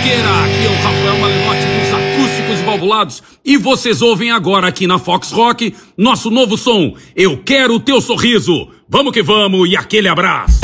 roqueira, aqui é o Rafael Malenotti dos Acústicos e Valvulados e vocês ouvem agora aqui na Fox Rock nosso novo som, Eu Quero o Teu Sorriso. Vamos que vamos e aquele abraço.